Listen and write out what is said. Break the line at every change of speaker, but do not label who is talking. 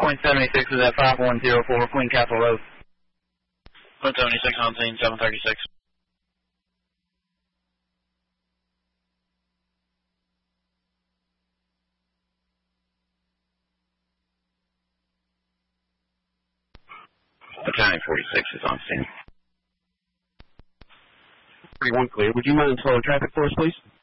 Point 76 is at 5104 Queen Castle Road.
Point 76 on scene, 736.
Battalion 46 is on scene.
31 clear. Would you mind slowing traffic for us, please?